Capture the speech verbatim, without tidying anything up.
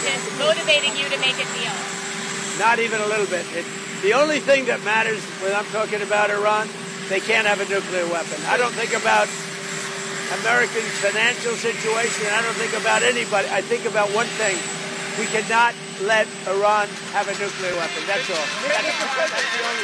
sanctions motivating you to make a deal? Not even a little bit. It, the only thing that matters when I'm talking about Iran, they can't have a nuclear weapon. I don't think about American financial situation. I don't think about anybody. I think about one thing. We cannot let Iran have a nuclear weapon. That's all. That's, that's the only